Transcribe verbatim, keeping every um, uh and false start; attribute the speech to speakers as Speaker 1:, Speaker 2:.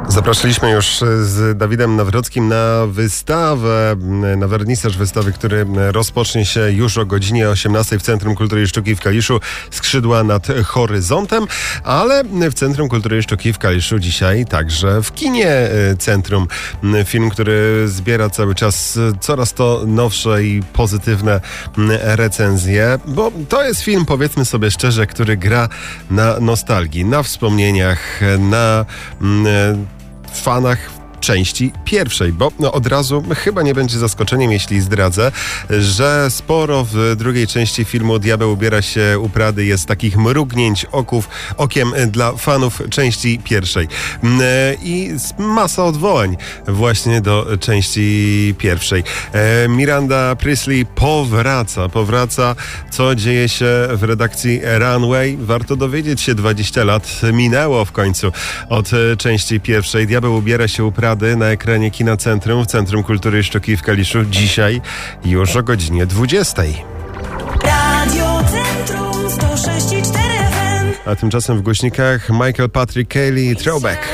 Speaker 1: Zapraszaliśmy już z Dawidem Nawrockim na wystawę, na wernisaż wystawy, który rozpocznie się już o godzinie osiemnastej w Centrum Kultury i Sztuki w Kaliszu. Skrzydła nad horyzontem, ale w Centrum Kultury i Sztuki w Kaliszu dzisiaj także w kinie Centrum. Film, który zbiera cały czas coraz to nowsze i pozytywne recenzje, bo to jest film, powiedzmy sobie szczerze, który gra na nostalgii, na wspomnieniach, na fanach części pierwszej, bo no, od razu chyba nie będzie zaskoczeniem, jeśli zdradzę, że sporo w drugiej części filmu Diabeł ubiera się u Prady jest takich mrugnięć oków, okiem dla fanów części pierwszej. I masa odwołań właśnie do części pierwszej. Miranda Priestley powraca, powraca, co dzieje się w redakcji Runway. Warto dowiedzieć się, dwadzieścia lat minęło w końcu od części pierwszej. Diabeł ubiera się u Prady na ekranie Kina Centrum w Centrum Kultury i Sztuki w Kaliszu dzisiaj już o godzinie dwudziestej.
Speaker 2: Radio Centrum sto sześć i cztery F M.
Speaker 1: A tymczasem w głośnikach Michael Patrick Kelly Throwback.